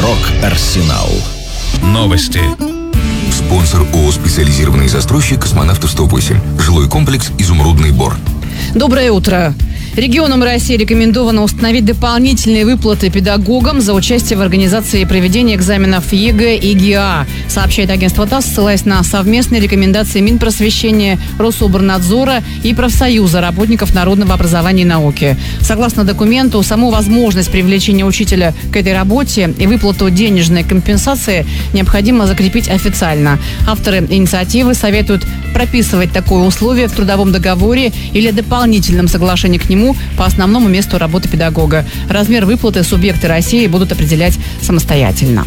Рок-Арсенал. Новости. Спонсор ООО «Специализированный застройщик Космонавтов 108. Жилой комплекс «Изумрудный бор». Доброе утро. Регионам России рекомендовано установить дополнительные выплаты педагогам за участие в организации и проведении экзаменов ЕГЭ и ГИА, сообщает агентство ТАСС, ссылаясь на совместные рекомендации Минпросвещения, Рособорнадзора и профсоюза работников народного образования и науки. Согласно документу, саму возможность привлечения учителя к этой работе и выплату денежной компенсации необходимо закрепить официально. Авторы инициативы советуют прописывать такое условие в трудовом договоре или дополнительном соглашении к нему по основному месту работы педагога. Размер выплаты субъекты России будут определять самостоятельно.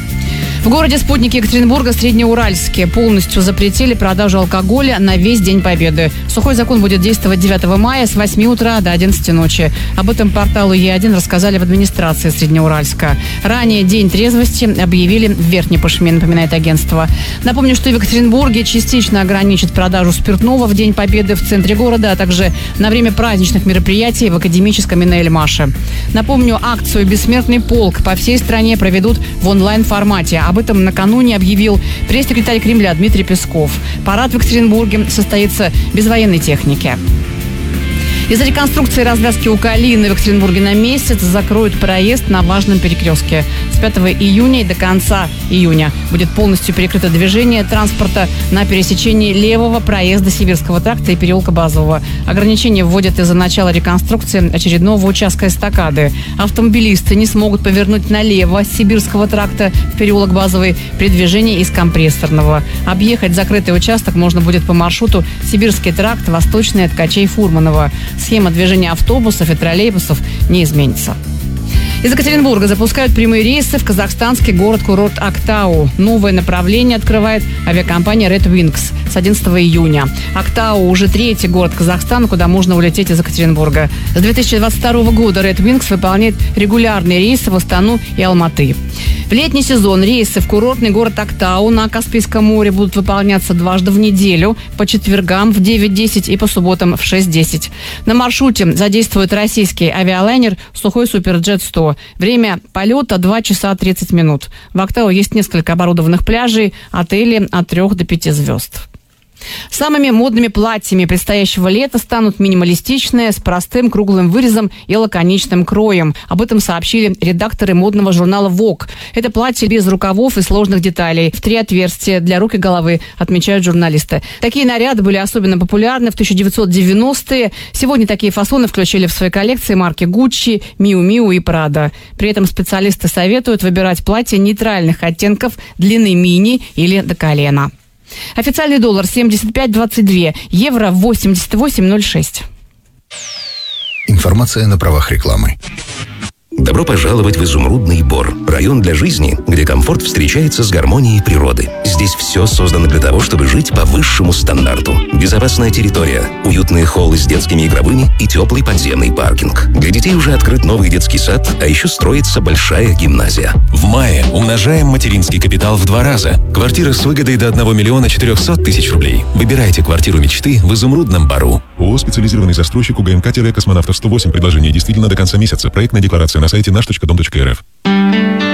В городе спутнике Екатеринбурга, Среднеуральске, полностью запретили продажу алкоголя на весь День Победы. Сухой закон будет действовать 9 мая с 8 утра до 11 ночи. Об этом порталу Е1 рассказали в администрации Среднеуральска. Ранее День трезвости объявили в Верхней Пышме, напоминает агентство. Напомню, что в Екатеринбурге частично ограничат продажу спиртного в День Победы в центре города, а также на время праздничных мероприятий в академическом и на Эльмаше. Напомню, акцию «Бессмертный полк» по всей стране проведут в онлайн-формате. Об этом накануне объявил пресс-секретарь Кремля Дмитрий Песков. Парад в Екатеринбурге состоится без военной техники. Из-за реконструкции развязки у Калины в Екатеринбурге на месяц закроют проезд на важном перекрестке. С 5 июня и до конца июня будет полностью перекрыто движение транспорта на пересечении левого проезда Сибирского тракта и переулка Базового. Ограничения вводят из-за начала реконструкции очередного участка эстакады. Автомобилисты не смогут повернуть налево с Сибирского тракта в переулок Базовый при движении из Компрессорного. Объехать закрытый участок можно будет по маршруту Сибирский тракт, Восточный, Ткачей, Фурманова. Схема движения автобусов и троллейбусов не изменится. Из Екатеринбурга запускают прямые рейсы в казахстанский город-курорт Актау. Новое направление открывает авиакомпания Red Wings с 11 июня. Актау уже третий город Казахстана, куда можно улететь из Екатеринбурга. С 2022 года Red Wings выполняет регулярные рейсы в Астану и Алматы. В летний сезон рейсы в курортный город Актау на Каспийском море будут выполняться дважды в неделю, по четвергам в 9:10 и по субботам в 6:10. На маршруте задействует российский авиалайнер «Сухой Суперджет 100». Время полета 2 часа 30 минут. В Актау есть несколько оборудованных пляжей, отели от 3 до 5 звезд. Самыми модными платьями предстоящего лета станут минималистичные, с простым круглым вырезом и лаконичным кроем. Об этом сообщили редакторы модного журнала Vogue. Это платье без рукавов и сложных деталей, в 3 отверстия для рук и головы, отмечают журналисты. Такие наряды были особенно популярны в 1990-е. Сегодня такие фасоны включили в свои коллекции марки Gucci, Miu Miu и Prada. При этом специалисты советуют выбирать платья нейтральных оттенков длины мини или до колена. Официальный доллар 75.22, евро 88.06. Информация на правах рекламы. Добро пожаловать в Изумрудный бор. Район для жизни, где комфорт встречается с гармонией природы. Здесь все создано для того, чтобы жить по высшему стандарту. Безопасная территория, уютные холлы с детскими игровыми и теплый подземный паркинг. Для детей уже открыт новый детский сад, а еще строится большая гимназия. В мае умножаем материнский капитал в 2 раза. Квартира с выгодой до 1 400 000 рублей. Выбирайте квартиру мечты в Изумрудном бару. ООО «Специализированный застройщик УГМК ТВ Космонавтов 108». Предложение действительно до конца месяца. Проектная декларация на сайте наш.дом.рф.